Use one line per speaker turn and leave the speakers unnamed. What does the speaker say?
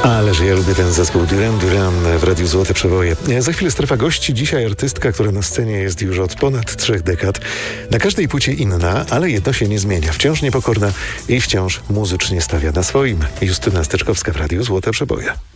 Ależ ja lubię ten zespół Duran Duran w Radiu Złote Przeboje. Za chwilę strefa gości. Dzisiaj artystka, która na scenie jest już od ponad 3 dekad. Na każdej płycie inna, ale jedno się nie zmienia. Wciąż niepokorna i wciąż muzycznie stawia na swoim. Justyna Steczkowska w Radiu Złote Przeboje.